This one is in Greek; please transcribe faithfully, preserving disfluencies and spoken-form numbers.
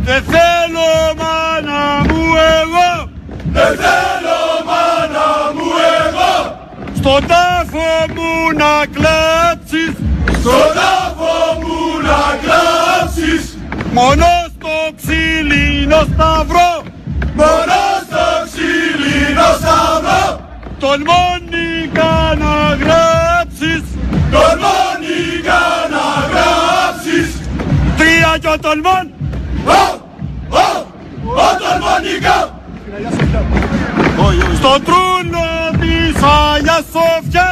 Δεν θέλω μάνα μου εγώ, δεν θέλω μάνα μου εγώ, στον τάφο μου να κλάψεις, στον τάφο μου να κλάψεις, μόνο στο ξύλινο σταυρό, μόνο στο ξύλινο σταυρό, τολμόνικα να γράψεις, τολμόνικα να γράψεις, τρία κι ο τολμών, ο, ο, ο τολμόνικα, στο τρούλο της Αγιάς Σοφιάς.